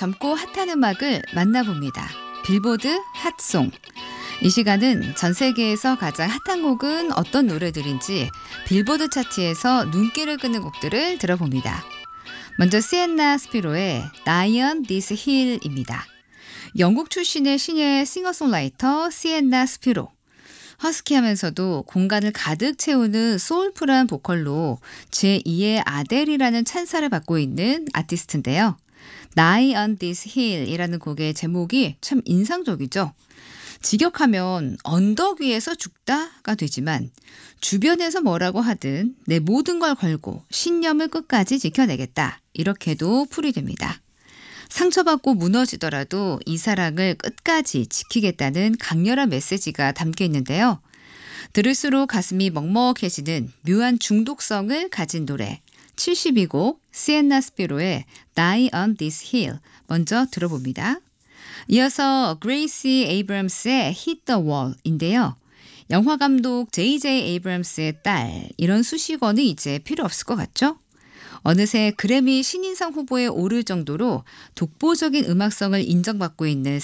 젊고 핫한 음악을 만나봅니다. 빌보드 핫송. 이 시간은 전 세계에서 가장 핫한 곡은 어떤 노래들인지 빌보드 차트에서 눈길을 끄는 곡들을 들어봅니다. 먼저 시엔나 스피로의 Die on This Hill입니다. 영국 출신의 시녀 싱어송라이터 시엔나 스피로. 허스키하면서도 공간을 가득 채우는 소울풀한 보컬로 제2의 아델이라는 찬사를 받고 있는 아티스트인데요. Die on This Hill이라는 곡의 제목이 참 인상적이죠. 직역하면 언덕 위에서 죽다가 되지만 주변에서 뭐라고 하든 내 모든 걸 걸고 신념을 끝까지 지켜내겠다. 이렇게도 풀이됩니다. 상처받고 무너지더라도 이 사랑을 끝까지 지키겠다는 강렬한 메시지가 담겨 있는데요. 들을수록 가슴이 먹먹해지는 묘한 중독성을 가진 노래 72곡 시엔나 스피로의 Die on This Hill 먼저 들어봅니다. 이어서 그레이시 에이브럼스의 Hit the Wall인데요. 영화감독 J.J. 에이브럼스의 딸 이런 수식어는 이제 필요 없을 것 같죠? 어느새 그래미 신인상 후보에 오를 정도로 독보적인 음악성을 인정받고 있는